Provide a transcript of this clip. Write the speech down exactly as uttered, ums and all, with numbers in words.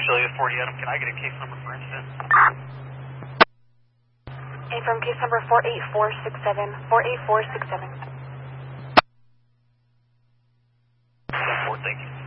Julia forty Adam, can I get a case number for incident? A from case number four eight four six seven, four eight four six seven. Four, thank you.